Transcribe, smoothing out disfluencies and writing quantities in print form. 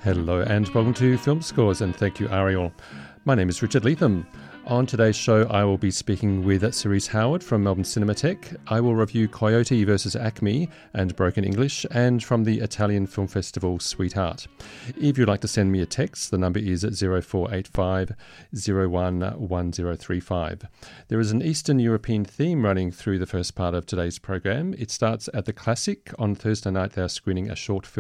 Hello and welcome to Film Scores, and thank you, Ariel. My name is Richard Leatham. On today's show, I will be speaking with Cerise Howard from Melbourne Cinematheque. I will review Coyote vs Acme and Broken English, and from the Italian film festival Sweetheart. If you'd like to send me a text, the number is 0485 011035. There is an Eastern European theme running through the first part of today's program. It starts at the Classic. On Thursday night, they are screening a short film